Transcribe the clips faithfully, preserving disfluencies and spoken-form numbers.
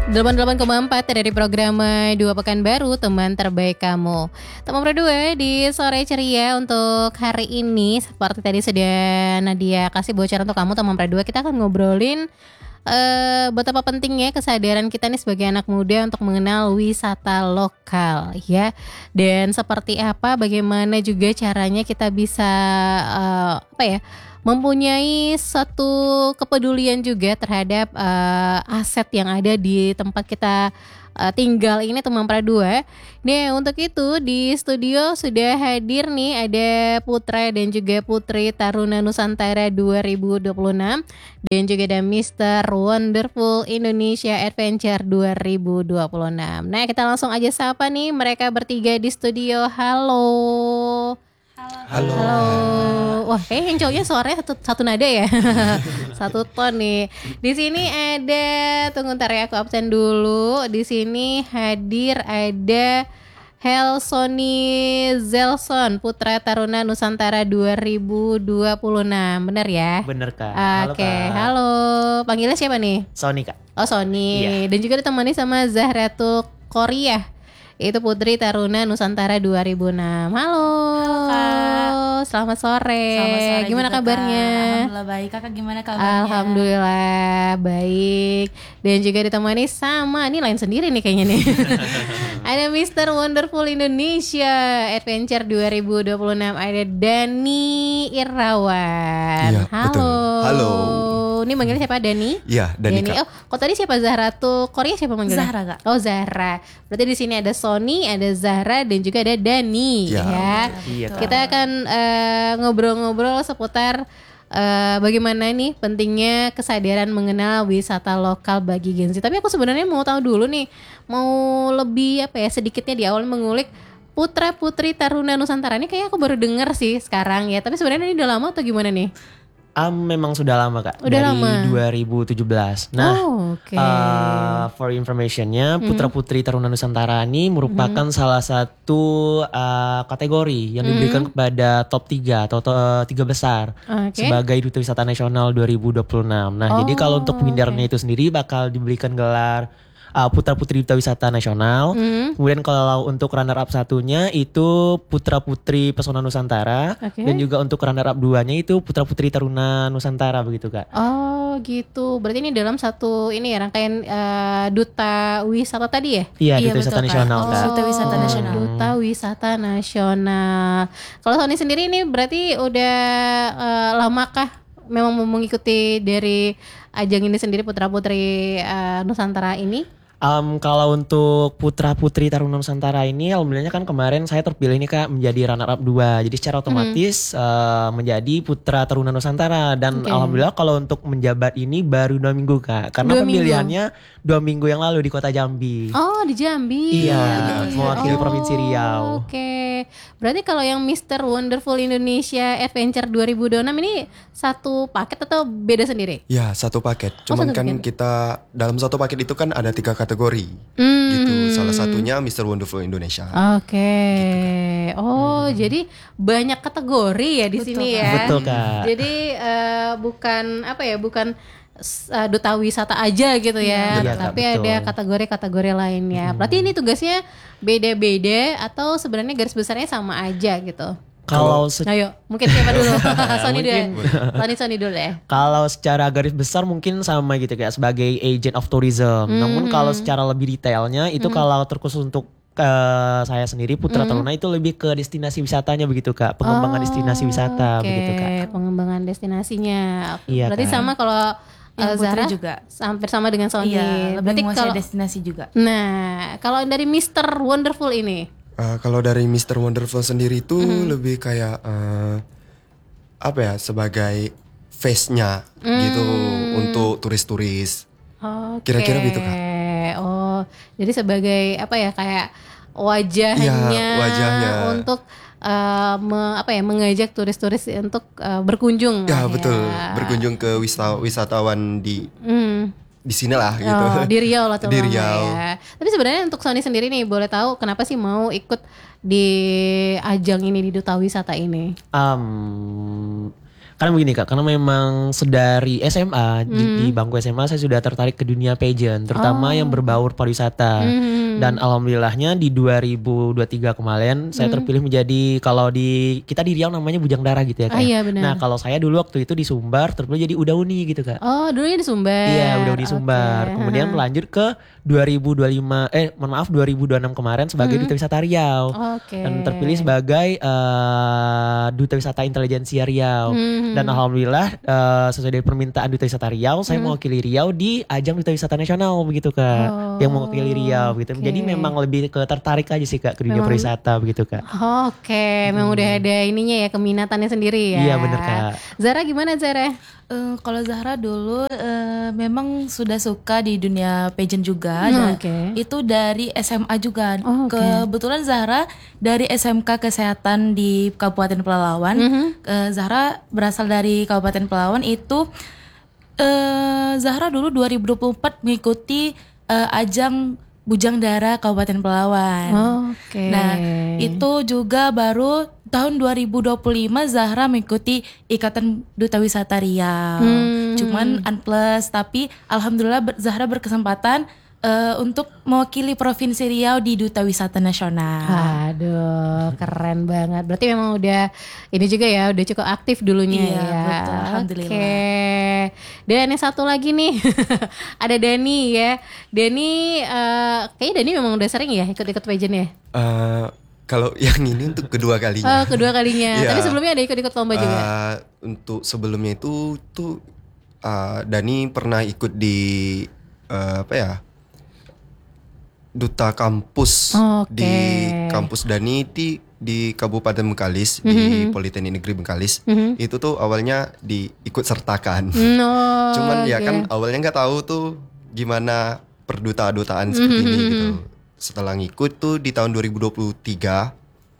delapan puluh delapan koma empat dari program Dua Pekan Baru, teman terbaik kamu. Teman berdua di sore ceria untuk hari ini. Seperti tadi sudah Nadia kasih bocoran untuk kamu, teman berdua. Kita akan ngobrolin uh, betapa pentingnya kesadaran kita nih sebagai anak muda untuk mengenal wisata lokal, ya. Dan seperti apa, bagaimana juga caranya kita bisa uh, apa ya? mempunyai satu kepedulian juga terhadap uh, aset yang ada di tempat kita uh, tinggal ini, teman perdua. Nah, untuk itu di studio sudah hadir nih ada Putra dan juga Putri Taruna Nusantara dua ribu dua puluh enam dan juga ada mister Wonderful Indonesia Adventure dua ribu dua puluh enam. Nah, kita langsung aja sapa nih mereka bertiga di studio. Halo. Halo. Halo. Wah, kayak yang cowoknya suaranya satu, satu nada ya. Satu ton nih. Di sini ada, tunggu ntar ya aku absen dulu. Di sini hadir ada Helsoni Zelson, Putra Taruna Nusantara dua ribu dua puluh enam. Benar ya? Bener Kak. Halo, Oke, Kak. Halo. Panggilnya siapa nih? Sony Kak. Oh, Sony. Iya. Dan juga ditemani sama Zahratul Korea. Itu Putri Taruna Nusantara dua ribu enam. Halo. Halo Kak. Selamat sore. Selamat sore. Gimana juga, kabarnya? Kak. Alhamdulillah baik. Kakak gimana kabarnya? Alhamdulillah baik. Dan juga ditemani sama, ini lain sendiri nih kayaknya nih. Ada mister Wonderful Indonesia Adventure dua ribu dua puluh enam. Ada Dani Irawan. Iya, Halo. betul. Halo. Ini manggilnya siapa? Dani? Iya, Dani, Dani. Kak. Oh, kok tadi siapa? Zahratul Korea siapa manggilnya? Zahra, Kak. Oh, Zahra. Berarti di sini ada Sony, ada Zahra dan juga ada Dani, Ya. ya. Iya, Kak. Kita akan uh, ngobrol-ngobrol seputar uh, bagaimana nih pentingnya kesadaran mengenal wisata lokal bagi Gen Z. Tapi aku sebenarnya mau tahu dulu nih, mau lebih apa ya, sedikitnya di awal mengulik Putra Putri Taruna Nusantara ini. Kayaknya aku baru dengar sih sekarang ya. Tapi sebenarnya ini udah lama atau gimana nih? Um, memang sudah lama Kak. Udah dari lama. dua ribu tujuh belas. Nah, oh, okay. uh, for informationnya, Putra Putri Taruna Nusantara ini merupakan Hmm. salah satu uh, kategori yang diberikan Hmm. kepada top tiga atau to- tiga besar Oke. sebagai Duta Wisata Nasional dua ribu dua puluh enam. Nah, Oh, jadi kalau untuk pengindarannya oke. itu sendiri bakal diberikan gelar uh, Putra Putri Duta Wisata Nasional. Hmm. Kemudian kalau untuk runner up satunya itu Putra Putri Pesona Nusantara. Oke. Dan juga untuk runner up duanya itu Putra Putri Taruna Nusantara begitu Kak. Oh gitu, berarti ini dalam satu ini ya rangkaian uh, duta wisata tadi ya? Iya, Iya, Duta Wisata betul, Kak. Nasional Oh, Kak. Duta Wisata Oh, Nasional. Duta Wisata Nasional. Kalau Sony sendiri ini berarti udah uh, lamakah memang mengikuti dari ajang ini sendiri, Putra Putri uh, Nusantara ini? Um, kalau untuk Putra Putri Taruna Nusantara ini alhamdulillahnya kan kemarin saya terpilih nih Kak menjadi runner up dua. Jadi secara otomatis uh, menjadi Putra Taruna Nusantara. Dan Oke. alhamdulillah kalau untuk menjabat ini baru dua minggu Kak. Karena Dua minggu? pemilihannya dua minggu yang lalu di kota Jambi. Oh di Jambi. Iya, benar. mewakili Oh, Provinsi Riau. Oke, berarti kalau yang mister Wonderful Indonesia Adventure dua ribu dua puluh enam ini satu paket atau beda sendiri? Ya, satu paket. Oh, Cuman satu kan paket. kita dalam satu paket itu kan ada tiga kategori. Hmm. Gitu. Salah satunya mister Wonderful Indonesia. Oke, oh jadi banyak kategori ya di Betul, sini Kak. ya. Betul Kak. Jadi eh, bukan apa ya, bukan uh, duta wisata aja gitu ya, Iya, Kak, tapi betul. ada kategori-kategori lainnya. Berarti ini tugasnya beda-beda atau sebenarnya garis besarnya sama aja gitu? Kalau se- Ayo, mungkin siapa dulu? Sony dulu. Mungkin. Sony Sony dulu deh. Kalau secara garis besar mungkin sama gitu kayak sebagai agent of tourism. Namun kalau secara lebih detailnya itu kalau terkhusus untuk eh, saya sendiri Putra Taruna itu lebih ke destinasi wisatanya begitu Kak. Pengembangan Oh, destinasi wisata oke, begitu Kak. pengembangan destinasinya. Iya, Berarti Kak. sama kalau Yang uh, Putri Zahra juga. hampir sama dengan Sony. Iya, lebih Berarti menguasai kalau destinasi juga. nah, kalau dari mister Wonderful ini. Uh, kalau dari mister Wonderful sendiri itu Mm-hmm. lebih kayak uh, apa ya, sebagai face-nya gitu Mm. untuk turis-turis. Oke. Kira-kira gitu, Kak. Oh, jadi sebagai apa ya, kayak wajahnya, Iya, wajahnya. untuk uh, me- apa ya, mengajak turis-turis untuk uh, berkunjung. Ya, lah betul. ya. Berkunjung ke wista- wisatawan di Hmm. di sini lah gitu. Oh, di Riau lah Di terutama Riau. ya. Tapi sebenarnya untuk Sony sendiri nih, boleh tahu kenapa sih mau ikut di ajang ini, di Duta Wisata ini? Um, Karena begini Kak, karena memang sedari S M A di, Hmm. di bangku S M A saya sudah tertarik ke dunia pageant, terutama Oh. yang berbaur pariwisata. Hmm. Dan alhamdulillahnya di dua ribu dua puluh tiga kemarin saya Hmm. terpilih menjadi, kalau di kita di Riau namanya Bujang Dara gitu ya Kak. Ah, iya, benar. Nah kalau saya dulu waktu itu di Sumbar terpilih jadi Udauni gitu Kak. Oh, dulunya di Sumber. Iya udah di Oke. Sumbar. Kemudian melanjut ke dua ribu dua puluh lima eh mohon maaf dua ribu dua puluh enam kemarin sebagai Hmm. Duta Wisata Riau. Oke. Dan terpilih sebagai eh, Duta Wisata Intelijensia Riau. Hmm. Dan alhamdulillah eh, sesuai dari permintaan Duta Wisata Riau, saya Hmm. mewakili Riau di ajang Duta Wisata Nasional begitu Kak. Oh, Yang mewakili Riau gitu. oke. Jadi memang lebih ke tertarik aja sih Kak ke dunia Memang- pariwisata begitu Kak. Oke, memang udah ada ininya ya, keminatannya sendiri ya. Iya, bener, Kak. Zara gimana Zara? Eh, kalau Zahra dulu eh, memang sudah suka di dunia pageant juga. Hmm, dan oke. Itu dari S M A juga. Oh, oke. Kebetulan Zahra dari S M K Kesehatan di Kabupaten Pelalawan. Mhm. Eh, Zahra berasal dari Kabupaten Pelalawan itu. Eh, Zahra dulu dua ribu dua puluh empat mengikuti eh, ajang Bujang Dara Kabupaten Pelalawan. Oke. Nah, itu juga baru tahun dua ribu dua puluh lima Zahra mengikuti Ikatan Duta Wisata Riau. Hmm. Cuman unplus, tapi alhamdulillah ber- Zahra berkesempatan eh, untuk mewakili Provinsi Riau di Duta Wisata Nasional. Aduh, keren banget. Berarti memang udah ini juga ya, udah cukup aktif dulunya Iya, ya. betul. Alhamdulillah. Oke. Dan yang satu lagi nih, ada Dani ya. Dani, eh kayaknya Dani memang udah sering ya ikut-ikut pageant ya. Eh, kalau yang ini untuk kedua Oh, kalinya. kedua kalinya. Iya. Tapi sebelumnya ada ikut-ikut lomba juga. Eh, untuk sebelumnya itu tuh eh, Dani pernah ikut di eh, apa ya? Duta kampus Oke. di kampus Dani di di Kabupaten Bengkalis di Politeknik Negeri Bengkalis. Mhm. Itu tuh awalnya diikut sertakan. Hmm, oh, Cuman ya oke. kan awalnya nggak tahu tuh gimana perduta-dutaan seperti ini gitu. Setelah ngikut tuh di tahun dua ribu dua puluh tiga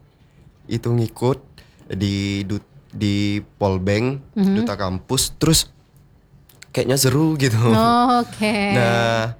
itu ngikut di du- di Polbank duta kampus, terus kayaknya seru gitu. Oh, oke. Nah,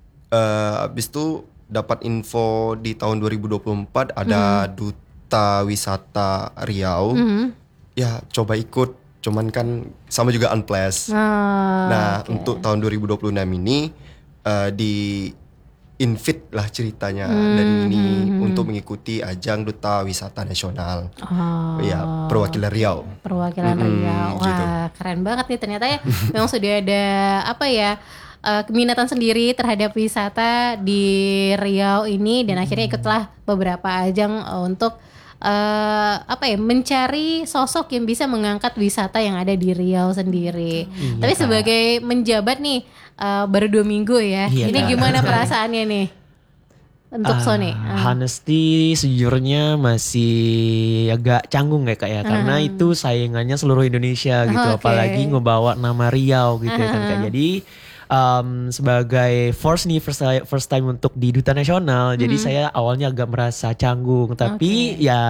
eh abis itu dapat info di tahun dua ribu dua puluh empat ada Duta Wisata Riau. Mhm. Ya, coba ikut. Cuman kan sama juga unplus. Oh, Nah, oke. untuk tahun dua ribu dua puluh enam ini eh, di invite lah ceritanya dan ini untuk mengikuti ajang Duta Wisata Nasional. Oh. Ya, perwakilan Riau. Perwakilan Mm-mm, Riau. Wah, gitu. keren banget nih ternyata ya. Memang sudah ada apa ya? eh, keminatan sendiri terhadap wisata di Riau ini dan akhirnya ikutlah beberapa ajang eh, untuk eh, apa ya mencari sosok yang bisa mengangkat wisata yang ada di Riau sendiri. Tapi Kak. sebagai menjabat nih eh, baru dua minggu ya, Iya, ini Kak. gimana perasaannya nih untuk Ah, Sony? Ah. Honestly sejujurnya masih agak canggung ya Kak ya. Karena itu saingannya seluruh Indonesia gitu. Oke. Apalagi ngebawa nama Riau gitu ya kan Kak. Jadi um, sebagai first nih first, ti- first time untuk di Duta Nasional. Jadi saya awalnya agak merasa canggung. Tapi ya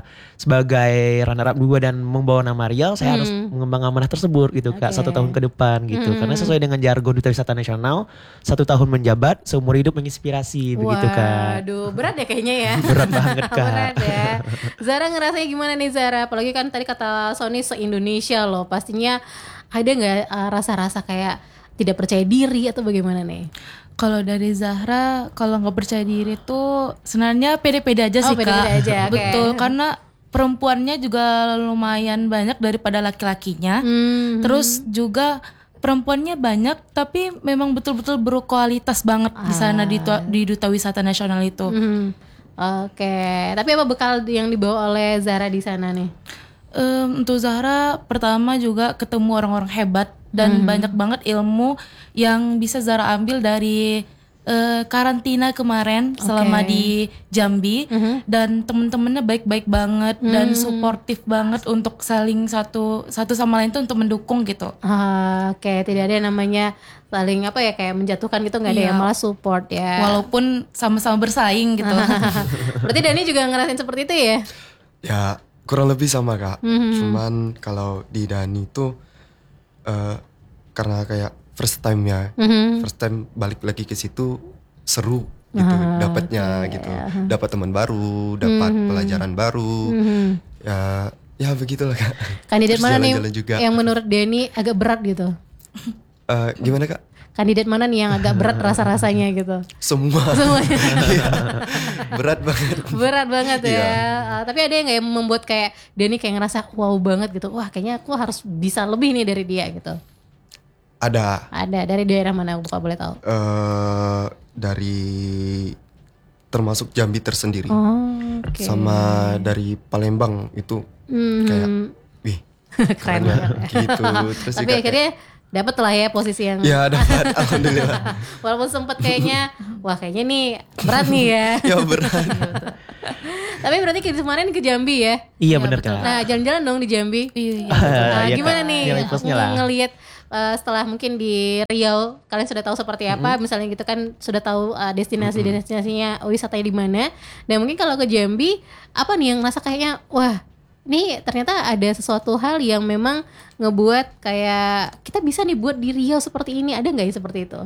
sebagai runner up dua dan membawa nama Riau, saya harus mengembang amanah tersebut gitu Kak. Oke. Satu tahun ke depan gitu. Karena sesuai dengan jargon Duta Wisata Nasional, satu tahun menjabat, seumur hidup menginspirasi begitu Kak. Waduh, berat ya kayaknya ya. Berat banget Kak. Berat ya. Zara ngerasanya gimana nih Zara? Apalagi kan tadi kata Sony se-Indonesia loh. Pastinya ada nggak uh, rasa-rasa kayak tidak percaya diri atau bagaimana nih? Kalau dari Zahra, kalau nggak percaya diri tuh sebenarnya pede-pede aja Oh, sih pede-pede Kak. aja, oke. Betul, karena perempuannya juga lumayan banyak daripada laki-lakinya. Hmm. Terus juga perempuannya banyak, tapi memang betul-betul berkualitas banget di sana di, tua- di Duta Wisata Nasional itu. Hmm. Oke, tapi apa bekal yang dibawa oleh Zara di sana nih? Em, untuk Zahra pertama juga ketemu orang-orang hebat dan banyak banget ilmu yang bisa Zahra ambil dari eh, karantina kemarin selama di Jambi dan temen-temennya baik-baik banget dan suportif banget untuk saling satu satu sama lain tuh untuk mendukung gitu. Ah, Oke, tidak ada yang namanya saling apa ya kayak menjatuhkan gitu, nggak ada Iya. yang malah support ya. Walaupun sama-sama bersaing gitu. Berarti Dani juga ngerasain seperti itu ya? Ya, kurang lebih sama Kak. Cuman kalau di Dani itu eh, karena kayak first time ya. First time balik lagi ke situ seru gitu dapatnya gitu. Dapat teman baru, dapat pelajaran baru. Ya Ya begitulah Kak. Kandidat Terus mana nih jalan-jalan juga. yang menurut Denny agak berat gitu? Eh, gimana Kak? Kandidat mana nih yang agak berat rasa-rasanya gitu? Semua. Semuanya. Iya. Berat banget. Berat banget ya. Iya. Uh, tapi ada yang nggak yang membuat kayak Denny kayak ngerasa wow banget gitu. Wah kayaknya aku harus bisa lebih nih dari dia gitu. Ada. Ada dari daerah mana Buka boleh tahu? eh dari termasuk Jambi tersendiri. Oh, oke. Sama dari Palembang itu Mhm. kayak wih Keren ya, banget. gitu. Terus Tapi juga akhirnya dapat lah ya posisi yang kayak, ya dapat alhamdulillah. walaupun sempet kayaknya wah kayaknya nih berat nih ya. Ya berat. Tapi berarti kita kemarin ke Jambi ya. Iya benar Kak. Nah jalan-jalan dong di Jambi. Iya. Nah, Iya, gimana Kak. nih Nilai plusnya lah. ngelihat uh, setelah mungkin di Riau kalian sudah tahu seperti apa, misalnya gitu kan sudah tahu uh, destinasi-destinasinya wisatanya di mana. Dan mungkin kalau ke Jambi apa nih yang ngerasa kayaknya wah nih ternyata ada sesuatu hal yang memang ngebuat kayak kita bisa nih buat di Riau seperti ini, ada nggak yang seperti itu?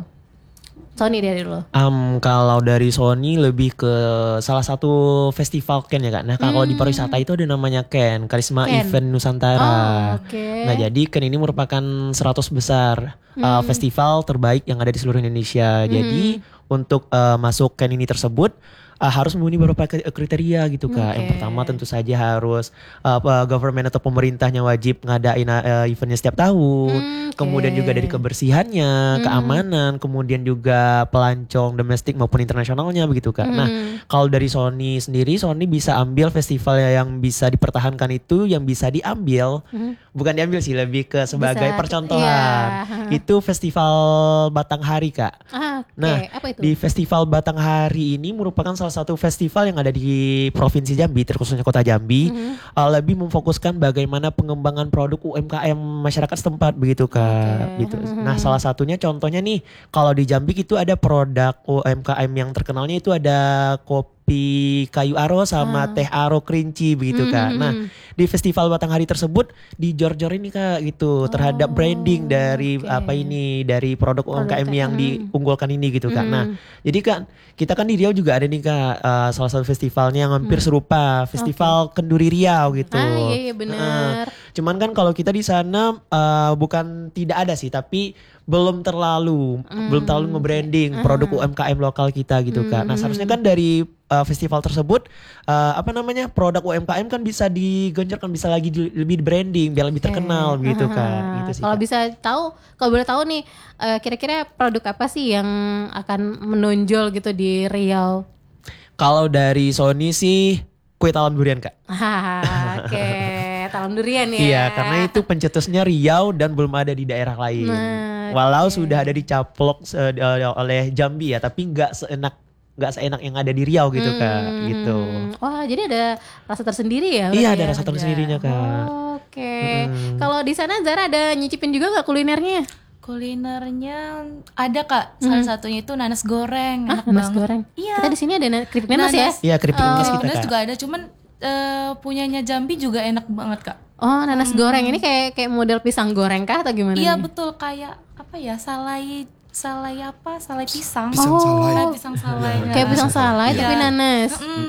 Sony dari lo. Um, kalau dari Sony lebih ke salah satu festival Ken ya Kak. Nah kalau di pariwisata itu ada namanya Ken, Karisma Ken. Event Nusantara. Oh, oke. Nah jadi Ken ini merupakan seratus besar uh, festival terbaik yang ada di seluruh Indonesia. Jadi untuk uh, masuk Ken ini tersebut uh, harus memenuhi beberapa k- kriteria gitu Kak. Oke. Yang pertama tentu saja harus uh, apa, government atau pemerintahnya wajib ngadain uh, eventnya setiap tahun. Hmm, oke. Kemudian juga dari kebersihannya, keamanan, kemudian juga pelancong domestik maupun internasionalnya begitu Kak. Nah, kalau dari Sony sendiri, Sony bisa ambil festival yang bisa dipertahankan itu yang bisa diambil, bukan diambil sih, lebih ke sebagai Bisa, percontohan. iya. Itu Festival Batanghari Kak. Ah, oke. Nah, Apa itu? di Festival Batanghari ini merupakan salah satu festival yang ada di Provinsi Jambi, terkhususnya Kota Jambi, uh, lebih memfokuskan bagaimana pengembangan produk U M K M masyarakat setempat begitu Kak. Gitu. Nah, salah satunya contohnya nih, kalau di Jambi itu ada produk U M K M yang terkenalnya itu ada kopi kayu aro sama teh aro kerinci begitu Kak. Nah, di Festival Batanghari tersebut dijor-jor ini Kak gitu terhadap branding dari oke. apa ini dari produk U M K M Produk, yang mm. diunggulkan ini gitu Kak. Nah, jadi kan kita kan di Riau juga ada nih Kak uh, salah satu festivalnya yang hampir serupa, Festival Kenduri Riau gitu. Ah iya iya Heeh. benar. Cuman kan kalau kita di sana uh, bukan tidak ada sih, tapi belum terlalu belum terlalu nge-branding produk U M K M lokal kita gitu Kak. Nah, seharusnya kan dari uh, festival tersebut uh, apa namanya produk U M K M kan bisa digencarkan, bisa lagi di, lebih di branding biar lebih terkenal begitu Kak. Gitu sih. Kalau Kak. bisa tahu, kalau boleh tahu nih, eh, kira-kira produk apa sih yang akan menonjol gitu di Riau? Kalau dari Sony sih kue talam durian Kak. Ah, oke, talam durian ya. Iya, karena itu pencetusnya Riau dan belum ada di daerah lain. Nah, Walau sudah ada dicaplok uh, uh, oleh Jambi ya, tapi nggak seenak nggak seenak yang ada di Riau gitu Kak. Gitu. Hmm, wah, jadi ada rasa tersendiri ya? Iya, berarti ada ya? rasa tersendirinya Kak. Oke, kalau di sana Zara ada nyicipin juga nggak kulinernya? Kulinernya ada Kak, salah satunya itu nanas goreng, Ah, enak nanas banget. goreng. Iya. Kita di sini ada na- keripik nanas ya? Iya, keripik nanas Oh, kita nanas Kak. juga ada, cuman eh, punyanya Jambi juga enak banget Kak. Oh, nanas goreng ini kayak kayak model pisang goreng kah atau gimana? Iya nih? betul, kayak apa ya, salai salai apa, salai pisang. Pisang Oh. salai. Kayak pisang salai. Iya, Kayak pisang salai Iya. tapi nanas. Mm-mm.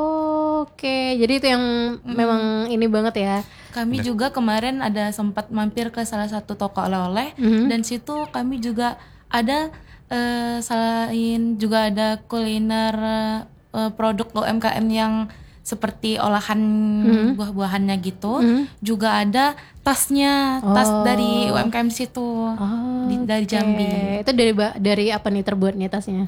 Oh, oke. Jadi itu yang memang ini banget ya. Kami juga kemarin ada sempat mampir ke salah satu toko oleh-oleh Mhm. dan situ kami juga ada eh, selain juga ada kuliner eh, produk U M K M yang seperti olahan buah-buahannya gitu, juga ada tasnya, tas Oh. dari U M K M situ Oh, di- dari oke. Jambi. Itu dari ba- dari apa nih terbuatnya tasnya?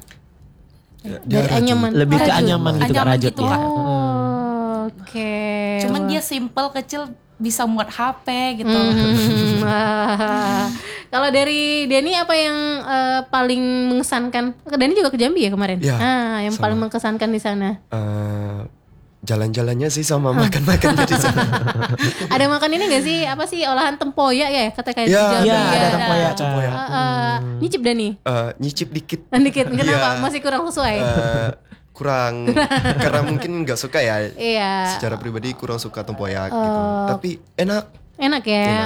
Dia Dari rajut. anyaman. Lebih ke Rajut. anyaman gitu Kak, Anyaman rajut gitu, ya. Kak. Oh, oke. Cuman dia simple, kecil, bisa muat H P gitu. Hmm, wah. Kalau dari Denny apa yang eh, paling mengesankan? Denny juga ke Jambi ya kemarin? Iya, Ah, yang sama. paling mengesankan di sana. Eh, jalan-jalannya sih sama makan-makannya di sana. Ada makan ini gak sih? Apa sih olahan tempoyak ya? Kata kayak di Iya, Jambi Iya, ya. ada tempoyak. Tempoyak. Ah, ah. Nyicip Dani? Eh, nyicip dikit. Dikit, kenapa? Iya. Masih kurang sesuai? Eh, kurang karena mungkin nggak suka ya. Iya. Secara pribadi kurang suka tempoyak gitu. Tapi enak. Enak ya? Enak.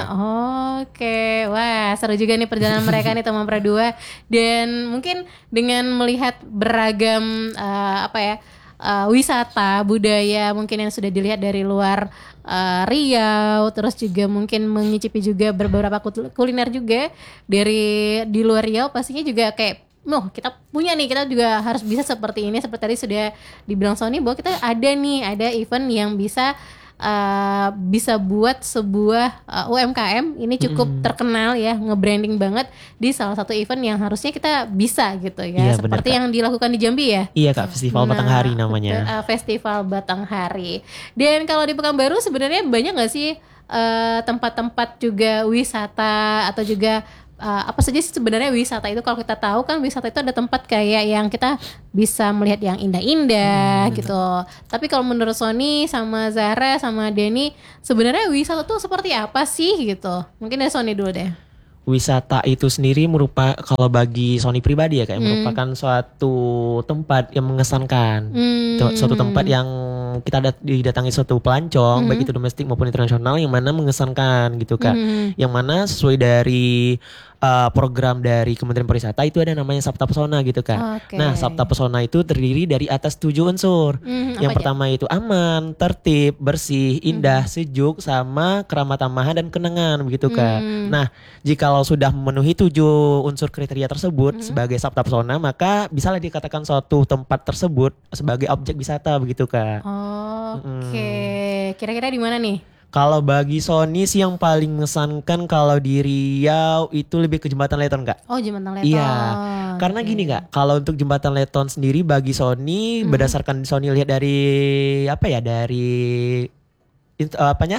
Oke. Wah, seru juga nih perjalanan mereka nih teman Pra dua. Dan mungkin dengan melihat beragam eh, apa ya? uh, wisata budaya mungkin yang sudah dilihat dari luar uh, Riau, terus juga mungkin mengicipi juga beberapa kuliner juga dari di luar Riau, pastinya juga kayak Noh, kita punya nih, kita juga harus bisa seperti ini. Seperti tadi sudah dibilang Sony bahwa kita ada nih, ada event yang bisa uh, bisa buat sebuah uh, U M K M ini cukup mm-hmm. terkenal ya, nge-branding banget di salah satu event yang harusnya kita bisa gitu ya. Iya, seperti bener, yang dilakukan di Jambi ya. Iya Kak, Festival nah, Batanghari namanya. Uh, Festival Batanghari. Dan kalau di Pekanbaru sebenarnya banyak nggak sih uh, tempat-tempat juga wisata atau juga Uh, apa saja sih sebenarnya wisata itu? Kalau kita tahu kan wisata itu ada tempat kayak yang kita bisa melihat yang indah-indah hmm, gitu. Tapi kalau menurut Sony sama Zahra sama Denny, sebenarnya wisata tuh seperti apa sih gitu? Mungkin dari Sony dulu deh. Wisata itu sendiri merupakan, kalau bagi Sony pribadi ya kayak hmm. merupakan suatu tempat yang mengesankan, hmm. suatu tempat yang kita dat- didatangi suatu pelancong, hmm. baik itu domestik maupun internasional, yang mana mengesankan gitu Kak, hmm. yang mana sesuai dari uh, program dari Kementerian Pariwisata itu ada namanya Sabta Pesona gitu Kak. Okay. Nah Sabta Pesona itu terdiri dari atas tujuh unsur. Hmm, yang pertama aja? Itu aman, tertib, bersih, indah, hmm. sejuk, sama keramat tamahan dan kenangan begitu Kak. Hmm. Nah jikalau sudah memenuhi tujuh unsur kriteria tersebut hmm. sebagai Sabta Pesona, maka bisalah dikatakan suatu tempat tersebut sebagai objek wisata begitu Kak. Oh, oke, okay. hmm. Kira-kira di mana nih? Kalau bagi Sony sih yang paling mengesankan kalau di Riau itu lebih ke Jembatan Leton Kak. Oh Jembatan Leton. Iya, karena okay. gini Kak, kalau untuk Jembatan Leton sendiri bagi Sony hmm. berdasarkan Sony lihat dari apa ya, dari uh, apanya?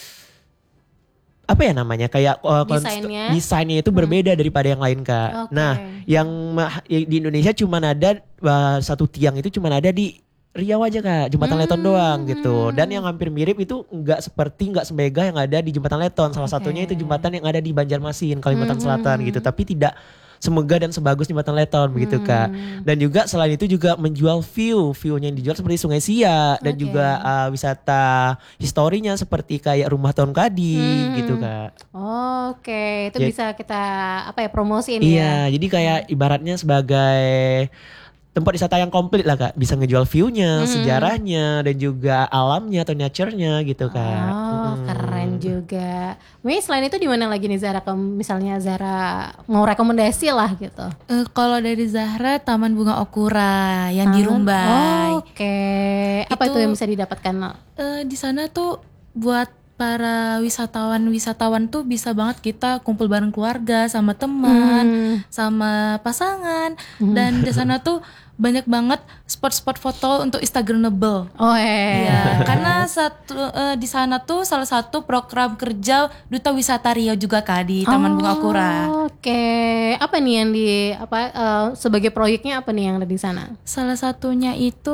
apa ya namanya kayak uh, desainnya konstru- desainnya itu berbeda hmm. daripada yang lain Kak. Okay. Nah, yang di Indonesia cuma ada uh, satu tiang itu cuma ada di Riau aja Kak, Jembatan hmm. Leton doang gitu. Dan yang hampir mirip itu enggak seperti enggak semega yang ada di Jembatan Leton. Salah okay. satunya itu jembatan yang ada di Banjarmasin, Kalimantan hmm. Selatan gitu. Tapi tidak semegah dan sebagus Jembatan Leton begitu hmm. Kak. Dan juga selain itu juga menjual view, view-nya yang dijual seperti Sungai Siak dan okay. juga uh, wisata historinya seperti kayak Rumah Tahun Kadi hmm. gitu Kak. Oh, oke, okay. Itu jadi, bisa kita apa ya promosiin iya, ya. Iya, jadi kayak ibaratnya sebagai tempat wisata yang komplit lah Kak, bisa ngejual view-nya, hmm. sejarahnya dan juga alamnya atau nature-nya gitu Kak. Oh hmm. keren juga. Mungkin selain itu di mana lagi nih Zahra, misalnya Zahra mau rekomendasi lah gitu? Uh, kalau dari Zahra Taman Bunga Okura yang Taman? di Rumbai. Oh, oke, okay. Apa itu, itu yang bisa didapatkan? Uh, di sana tuh buat para wisatawan-wisatawan tuh bisa banget kita kumpul bareng keluarga, sama teman, hmm. sama pasangan, hmm. dan di sana tuh banyak banget spot-spot foto untuk Instagramable. Oh eh. Ya, karena satu uh, di sana tuh salah satu program kerja Duta Wisata Riau juga Kak di Taman oh, Bunga Okura. Oke, okay. Apa nih yang di apa uh, sebagai proyeknya apa nih yang ada di sana? Salah satunya itu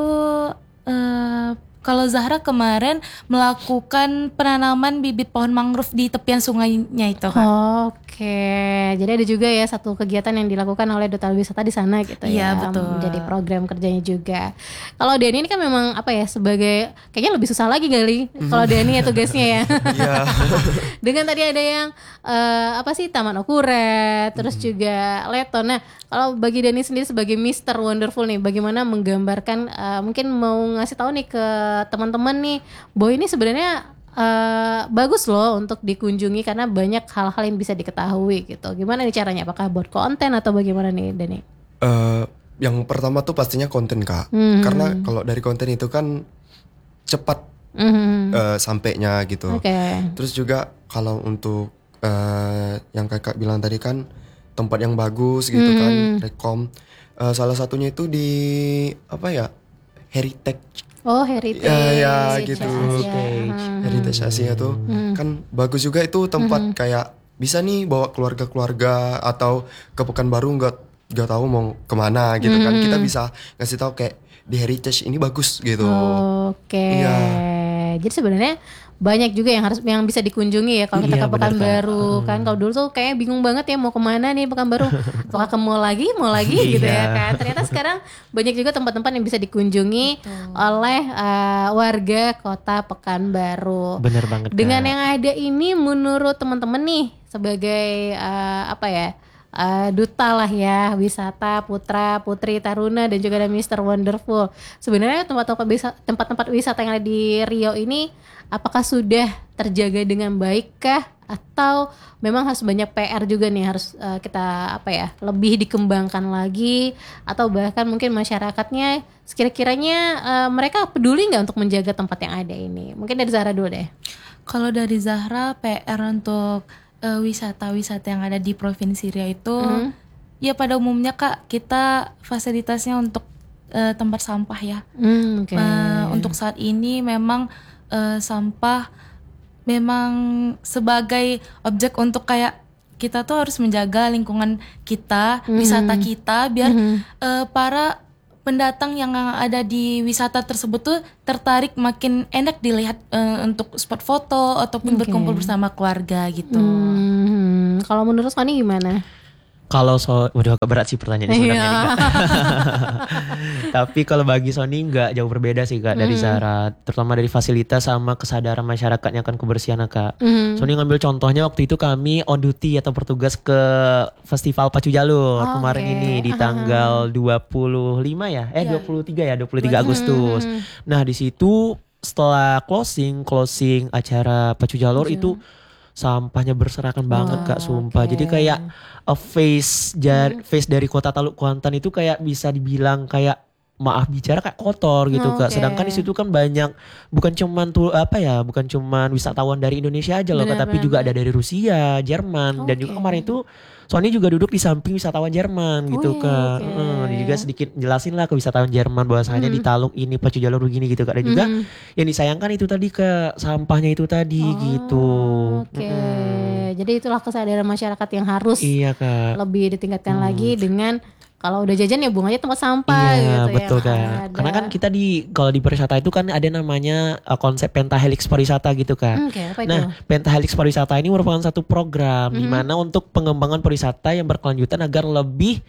uh, kalau Zahra kemarin melakukan penanaman bibit pohon mangrove di tepian sungainya itu Kak. Oke, jadi ada juga ya satu kegiatan yang dilakukan oleh Duta Wisata di sana gitu ya. Iya betul. Menjadi program kerjanya juga. Kalau Denny ini kan memang apa ya sebagai kayaknya lebih susah lagi kali mm. kalau Denny ya tugasnya ya. Iya. Dengan tadi ada yang uh, apa sih Taman Okura, terus mm. juga Leton. Nah kalau bagi Denny sendiri sebagai Mister Wonderful nih, bagaimana menggambarkan uh, mungkin mau ngasih tahu nih ke teman-teman nih, Boy ini sebenarnya uh, bagus loh untuk dikunjungi karena banyak hal-hal yang bisa diketahui gitu. Gimana nih caranya? Apakah buat konten atau bagaimana nih, Denny? Uh, yang pertama tuh pastinya konten Kak, mm-hmm. karena kalau dari konten itu kan cepat mm-hmm. uh, sampainya gitu. Okay. Terus juga kalau untuk uh, yang kakak bilang tadi kan tempat yang bagus gitu mm. kan, rekom. Uh, salah satunya itu di apa ya? Heritage. Oh Heritage. Ya, ya gitu. Asia. Heritage Asia tuh hmm. kan bagus juga itu tempat hmm. kayak bisa nih bawa keluarga-keluarga atau ke Pekanbaru nggak nggak tahu mau kemana gitu hmm. kan, kita bisa ngasih tahu kayak di Heritage ini bagus gitu. Oke. Okay. Ya. Jadi sebenarnya banyak juga yang harus yang bisa dikunjungi ya kalau kita iya, ke Pekanbaru kan. Kalau dulu tuh kayak bingung banget ya mau kemana nih Pekanbaru, apakah ke mall lagi mau lagi gitu ya kan. Ternyata sekarang banyak juga tempat-tempat yang bisa dikunjungi Betul. oleh uh, warga kota Pekanbaru. Bener banget. Dengan Kak. yang ada ini menurut teman-teman nih sebagai uh, apa ya uh, duta lah ya wisata Putra Putri Taruna dan juga ada mister Wonderful. Sebenarnya tempat-tempat wisata, tempat-tempat wisata yang ada di Riau ini apakah sudah terjaga dengan baik kah? Atau memang harus banyak P R juga nih harus uh, kita apa ya lebih dikembangkan lagi, atau bahkan mungkin masyarakatnya sekira-kiranya uh, mereka peduli nggak untuk menjaga tempat yang ada ini? Mungkin dari Zahra dulu deh. Kalau dari Zahra, P R untuk uh, wisata-wisata yang ada di Provinsi Riau itu mm-hmm. ya pada umumnya Kak, kita fasilitasnya untuk uh, tempat sampah ya. Mm, okay. uh, untuk saat ini memang uh, sampah memang sebagai objek untuk kayak kita tuh harus menjaga lingkungan kita, mm-hmm. wisata kita biar mm-hmm. uh, para pendatang yang ada di wisata tersebut tuh tertarik, makin enak dilihat uh, untuk spot foto ataupun okay. berkumpul bersama keluarga gitu. Hmm, kalau menurut Sony gimana? Kalau so, udah agak berat sih pertanyaannya sebenarnya nih, Kak. Tapi kalau bagi Sony nggak jauh berbeda sih Kak dari mm. Zahra, terutama dari fasilitas sama kesadaran masyarakatnya akan kebersihan Kak. Mm. Sony ngambil contohnya waktu itu kami on duty atau bertugas ke Festival Pacu Jalur oh, kemarin okay. ini di tanggal dua puluh lima ya, eh yeah. dua puluh tiga ya, dua puluh tiga Agustus. Mm. Nah di situ setelah closing closing acara Pacu Jalur yeah. itu sampahnya berserakan banget oh, Kak, sumpah. Okay. Jadi kayak a face jar, hmm. face dari Kota Taluk Kuantan itu kayak bisa dibilang kayak maaf bicara kayak kotor gitu oh, Kak. Okay. Sedangkan di situ kan banyak bukan cuman tuh apa ya, bukan cuman wisatawan dari Indonesia aja loh Kak, tapi juga ada dari Rusia, Jerman okay. dan juga kemarin itu Sony juga duduk di samping wisatawan Jerman gitu oh, Kak. Okay. Hmm, dia juga sedikit jelasin lah ke wisatawan Jerman bahwasanya mm. di Taluk ini Pacu Jalur begini gitu Kak. Dan mm. juga yang disayangkan itu tadi Kak, sampahnya itu tadi oh, gitu. Oke. Okay. Mm. Jadi itulah kesadaran masyarakat yang harus iya, Kak. lebih ditingkatkan mm. lagi dengan kalau udah jajan ya buang aja tempat sampah iya, gitu betul, ya. Kak. Karena kan kita di kalau di pariwisata itu kan ada namanya uh, konsep pentahelix pariwisata gitu Kak. Okay, apa itu? Nah, pentahelix pariwisata ini merupakan satu program mm-hmm. di mana untuk pengembangan pariwisata yang berkelanjutan agar lebih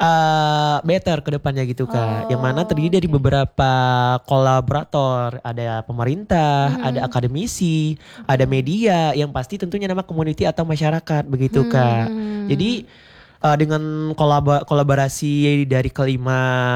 uh, better ke depannya gitu Kak. Oh, yang mana terdiri dari okay. beberapa kolaborator, ada pemerintah, mm-hmm. ada akademisi, okay. ada media, yang pasti tentunya nama community atau masyarakat begitu mm-hmm. Kak. Jadi Uh, dengan kolab- kolaborasi dari kelima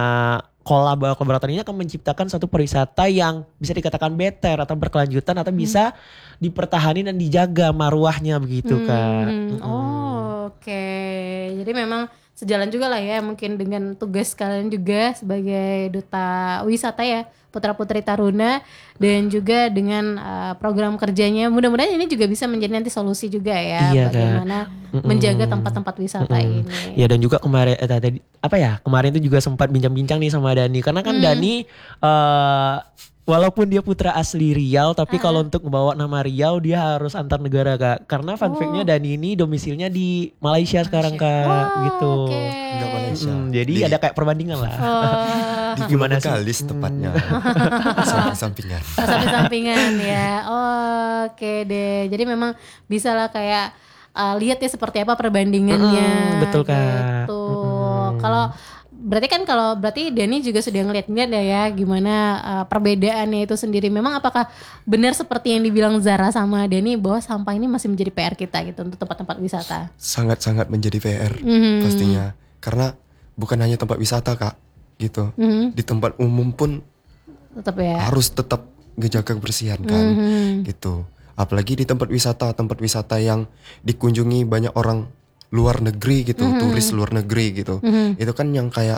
kolab- kolaborator ini akan menciptakan satu pariwisata yang bisa dikatakan better atau berkelanjutan atau hmm. bisa dipertahani dan dijaga maruahnya begitu hmm. Kak. Hmm. Oh oke, okay. Jadi memang sejalan juga lah ya mungkin dengan tugas kalian juga sebagai duta wisata ya Putra Putri Taruna, dan juga dengan uh, program kerjanya mudah-mudahan ini juga bisa menjadi nanti solusi juga ya iya, bagaimana kan. menjaga tempat-tempat wisata Mm-mm. ini. Ya dan juga kemarin eh, tadi apa ya kemarin itu juga sempat bincang-bincang nih sama Dani karena kan mm. Dani uh, walaupun dia putra asli Riau, tapi uh-huh. kalau untuk membawa nama Riau dia harus antar negara Kak. Karena fun oh. fact-nya Dani ini domisilinya di Malaysia, Malaysia. sekarang Kak, oh, gitu. Okay. Enggak Malaysia. Hmm, jadi di, ada kayak perbandingan lah. Oh. Di gimana Kalis tepatnya. Samping-sampingan. Samping-sampingan ya. Oh, oke okay deh. Jadi memang bisa lah kayak uh, lihat ya seperti apa perbandingannya. Mm-hmm, betul Kak. Gitu. Mm-hmm. Kalau berarti kan kalau berarti Dani juga sudah ngeliat-ngeliat ya gimana uh, perbedaannya itu sendiri. Memang apakah benar seperti yang dibilang Zahra sama Dani bahwa sampah ini masih menjadi P R kita gitu untuk tempat-tempat wisata? Sangat-sangat menjadi P R mm-hmm. pastinya. Karena bukan hanya tempat wisata Kak gitu. Mm-hmm. Di tempat umum pun tetap ya harus tetap ngejaga kebersihan kan mm-hmm. gitu. Apalagi di tempat wisata, tempat wisata yang dikunjungi banyak orang luar negeri gitu, mm-hmm. turis luar negeri gitu. Mm-hmm. Itu kan yang kayak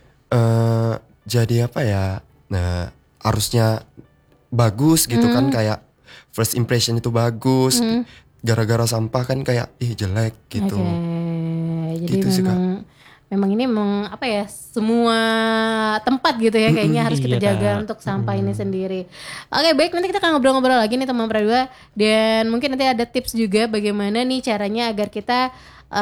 uh, jadi apa ya? Nah, harusnya bagus gitu mm-hmm. kan, kayak first impression itu bagus. Mm-hmm. Gara-gara sampah kan kayak ih jelek gitu. Okay. Jadi gitu memang sih, Kak. memang ini memang apa ya? Semua tempat gitu ya kayaknya mm-hmm. harus kita iya, jaga Kak. untuk sampah Mm-hmm. ini sendiri. Oke, baik, nanti kita akan ngobrol-ngobrol lagi nih teman berdua, dan mungkin nanti ada tips juga bagaimana nih caranya agar kita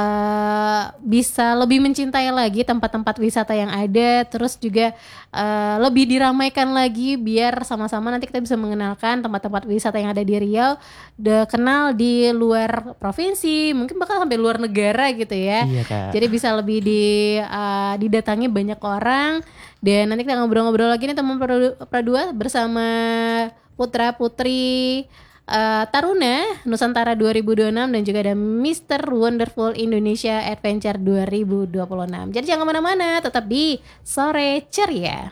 Uh, bisa lebih mencintai lagi tempat-tempat wisata yang ada, terus juga uh, lebih diramaikan lagi biar sama-sama nanti kita bisa mengenalkan tempat-tempat wisata yang ada di Riau, udah kenal di luar provinsi, mungkin bakal sampai luar negara gitu ya. Iya, Kak. Jadi bisa lebih di uh, didatangi banyak orang, dan nanti kita ngobrol-ngobrol lagi nih teman Pradua bersama Putra Putri uh, Taruna Nusantara dua ribu dua puluh enam dan juga ada Mister Wonderful Indonesia Adventure dua ribu dua puluh enam. Jadi jangan kemana-mana, tetap di Sore Ceria.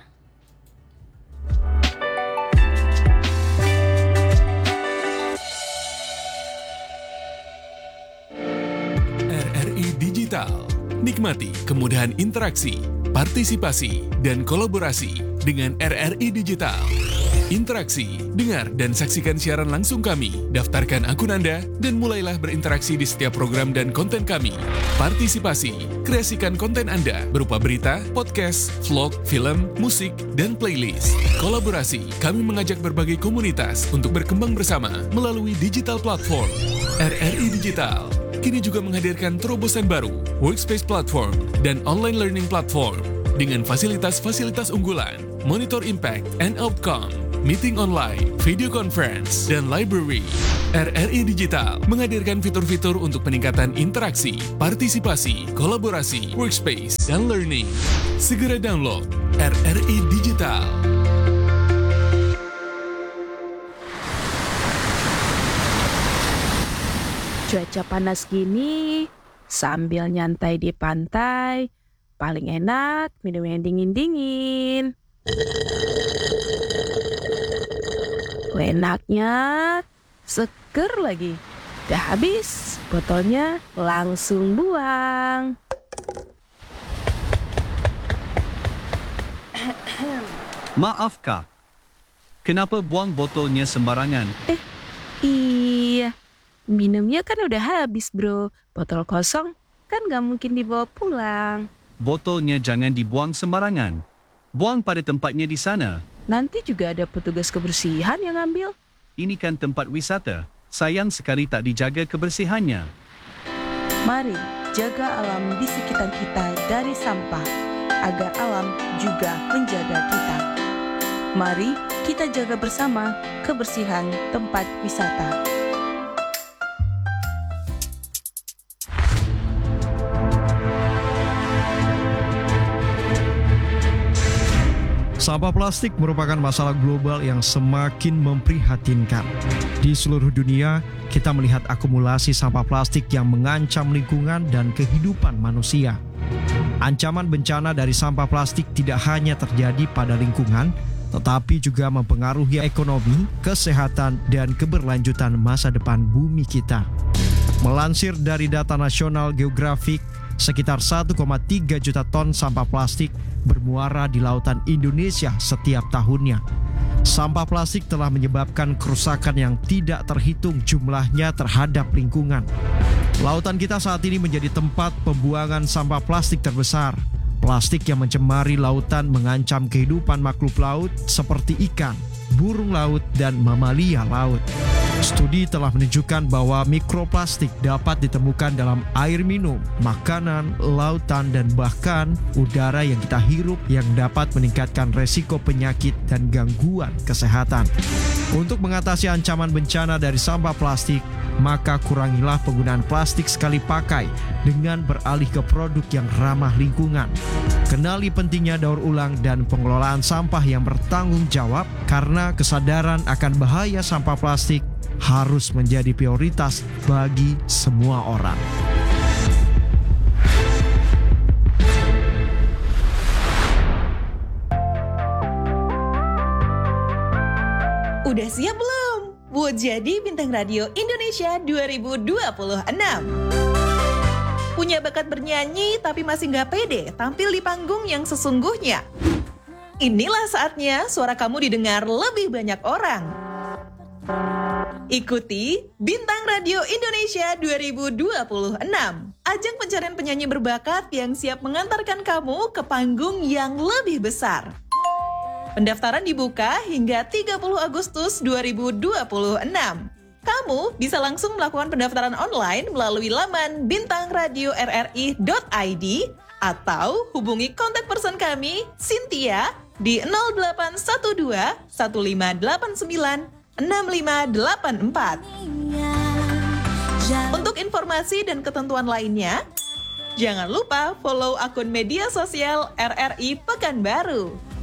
R R I Digital. Nikmati kemudahan interaksi, partisipasi, dan kolaborasi dengan R R I Digital. Interaksi, dengar, dan saksikan siaran langsung kami. Daftarkan akun Anda dan mulailah berinteraksi di setiap program dan konten kami. Partisipasi, kreasikan konten Anda berupa berita, podcast, vlog, film, musik, dan playlist. Kolaborasi, kami mengajak berbagai komunitas untuk berkembang bersama melalui digital platform. R R I Digital kini juga menghadirkan terobosan baru, workspace platform, dan online learning platform dengan fasilitas-fasilitas unggulan, monitor impact and outcome, meeting online, video conference, dan library. R R I Digital menghadirkan fitur-fitur untuk peningkatan interaksi, partisipasi, kolaborasi, workspace, dan learning. Segera download R R I Digital. Cuaca panas gini, sambil nyantai di pantai, paling enak minum yang dingin-dingin. Enaknya, seger lagi. Udah habis, botolnya langsung buang. Maaf Kak, kenapa buang botolnya sembarangan? Eh, iya. Minumnya kan udah habis bro. Botol kosong kan gak mungkin dibawa pulang. Botolnya jangan dibuang sembarangan. Buang pada tempatnya di sana. Nanti juga ada petugas kebersihan yang ambil. Ini kan tempat wisata. Sayang sekali tak dijaga kebersihannya. Mari jaga alam di sekitar kita dari sampah, agar alam juga menjaga kita. Mari kita jaga bersama kebersihan tempat wisata. Sampah plastik merupakan masalah global yang semakin memprihatinkan. Di seluruh dunia, kita melihat akumulasi sampah plastik yang mengancam lingkungan dan kehidupan manusia. Ancaman bencana dari sampah plastik tidak hanya terjadi pada lingkungan, tetapi juga mempengaruhi ekonomi, kesehatan, dan keberlanjutan masa depan bumi kita. Melansir dari data National Geographic, sekitar satu koma tiga juta ton sampah plastik bermuara di lautan Indonesia setiap tahunnya. Sampah plastik telah menyebabkan kerusakan yang tidak terhitung jumlahnya terhadap lingkungan. Lautan kita saat ini menjadi tempat pembuangan sampah plastik terbesar. Plastik yang mencemari lautan mengancam kehidupan makhluk laut seperti ikan, burung laut, dan mamalia laut. Studi telah menunjukkan bahwa mikroplastik dapat ditemukan dalam air minum, makanan, lautan, dan bahkan udara yang kita hirup yang dapat meningkatkan resiko penyakit dan gangguan kesehatan. Untuk mengatasi ancaman bencana dari sampah plastik, maka kurangilah penggunaan plastik sekali pakai dengan beralih ke produk yang ramah lingkungan. Kenali pentingnya daur ulang dan pengelolaan sampah yang bertanggung jawab, karena kesadaran akan bahaya sampah plastik harus menjadi prioritas bagi semua orang. Udah siap belum buat jadi bintang radio Indonesia dua ribu dua puluh enam? Punya bakat bernyanyi tapi masih nggak pede tampil di panggung yang sesungguhnya? Inilah saatnya suara kamu didengar lebih banyak orang. Ikuti Bintang Radio Indonesia dua ribu dua puluh enam, ajang pencarian penyanyi berbakat yang siap mengantarkan kamu ke panggung yang lebih besar. Pendaftaran dibuka hingga tiga puluh Agustus dua ribu dua puluh enam. Kamu bisa langsung melakukan pendaftaran online melalui laman bintang radio r r i dot i d atau hubungi kontak person kami, Cynthia, di nol delapan satu dua satu lima delapan sembilan enam lima delapan empat. Untuk informasi dan ketentuan lainnya, jangan lupa follow akun media sosial R R I Pekanbaru.